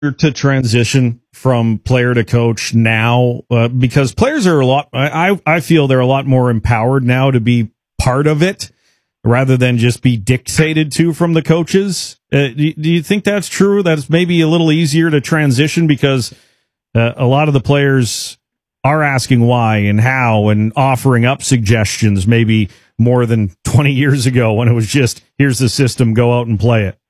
to transition from player to coach now because players are I feel they're a lot more empowered now to be part of it rather than just be dictated to from the coaches. Do you think that's true? That's maybe a little easier to transition because a lot of the players are asking why and how and offering up suggestions maybe more than 20 years ago when it was just, here's the system, go out and play it.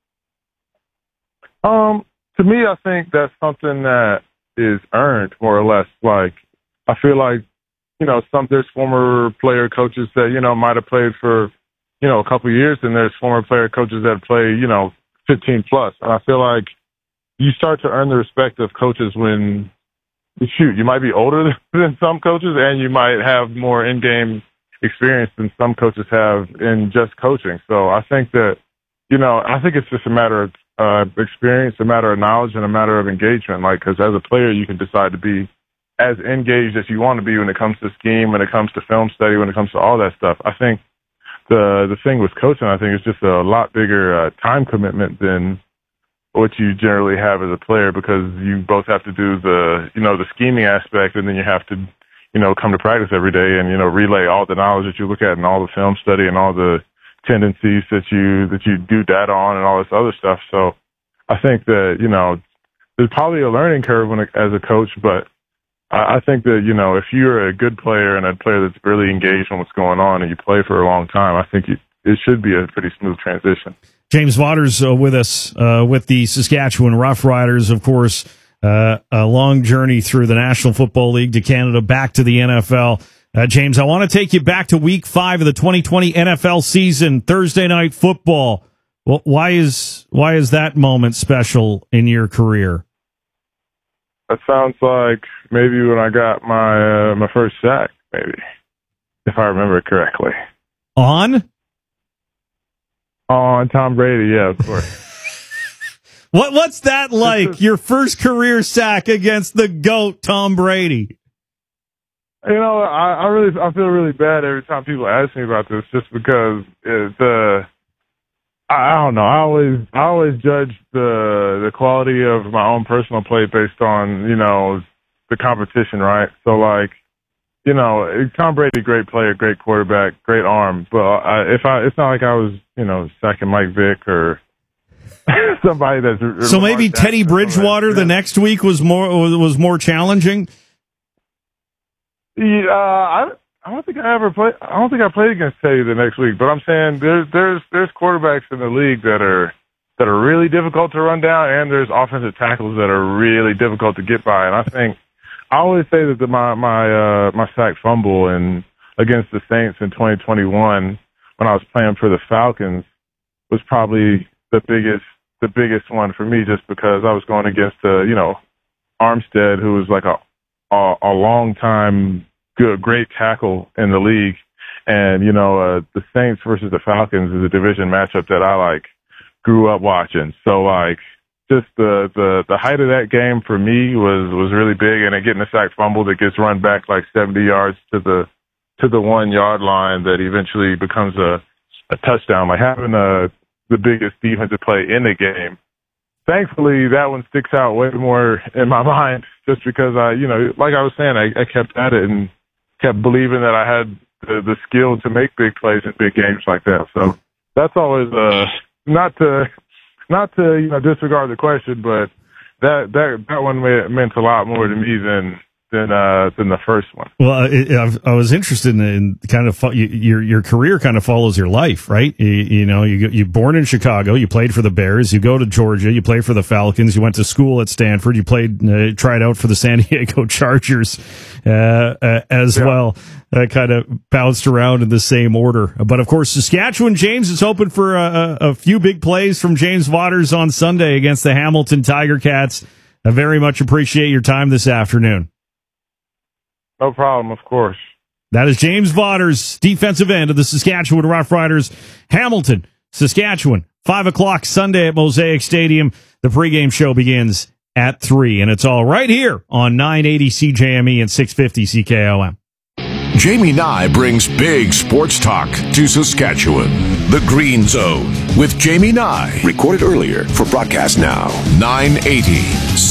To me, I think that's something that is earned, more or less. Like, I feel like, there's former player coaches that, might have played for, a couple of years, and there's former player coaches that play, 15 plus. And I feel like you start to earn the respect of coaches when, you might be older than some coaches, and you might have more in-game experience than some coaches have in just coaching. So I think that, I think it's just a matter of experience, a matter of knowledge, and a matter of engagement. Like, because as a player, you can decide to be as engaged as you want to be when it comes to scheme, when it comes to film study, when it comes to all that stuff. I think the thing with coaching, I think, is just a lot bigger time commitment than what you generally have as a player, because you both have to do the scheming aspect, and then you have to, come to practice every day and, relay all the knowledge that you look at and all the film study and all the tendencies that you do data on and all this other stuff. So I think that, there's probably a learning curve as a coach, but I think that, if you're a good player and a player that's really engaged on what's going on and you play for a long time, I think it should be a pretty smooth transition. James Vaughters with us with the Saskatchewan Roughriders, of course, a long journey through the National Football League to Canada, back to the NFL. James, I want to take you back to Week 5 of the 2020 NFL season, Thursday Night Football. Well, why is that moment special in your career? That sounds like maybe when I got my first sack, maybe, if I remember it correctly. On Tom Brady, yeah, of course. What's that like? Your first career sack against the GOAT, Tom Brady. I feel really bad every time people ask me about this, just because I don't know. I always judge the quality of my own personal play based on, the competition, right? So, like, Tom Brady, great player, great quarterback, great arm. But it's not like I was, sacking Mike Vick or somebody that's. So maybe Teddy Bridgewater the next week was more challenging. Yeah, I don't think I ever played. I don't think I played against Teddy the next week. But I'm saying there's quarterbacks in the league that are really difficult to run down, and there's offensive tackles that are really difficult to get by. And I think I always say that my sack fumble against the Saints in 2021 when I was playing for the Falcons was probably the biggest one for me, just because I was going against Armstead, who was like a long time great tackle in the league. And, the Saints versus the Falcons is a division matchup that I grew up watching. So just the height of that game for me was really big, and then getting a sack fumble that gets run back 70 yards to the 1 yard line that eventually becomes a touchdown, having the biggest defensive play in the game. Thankfully, that one sticks out way more in my mind, just because like I was saying, I kept at it and kept believing that I had the skill to make big plays in big games like that. So that's always not to disregard the question, but that one meant a lot more to me than the first one. Well, I was interested in kind of your career kind of follows your life, right? You're born in Chicago, you played for the Bears, you go to Georgia, you play for the Falcons, you went to school at Stanford, you tried out for the San Diego Chargers as well. Kind of bounced around in the same order. But of course, Saskatchewan, James, is hoping for a few big plays from James Vaughters on Sunday against the Hamilton Tiger Cats. I very much appreciate your time this afternoon. No problem, of course. That is James Vaughters, defensive end of the Saskatchewan Roughriders, Hamilton, Saskatchewan. 5 o'clock Sunday at Mosaic Stadium. The pregame show begins at 3, and it's all right here on 980 CJME and 650 CKOM. Jamie Nye brings big sports talk to Saskatchewan. The Green Zone with Jamie Nye. Recorded earlier for broadcast now. 980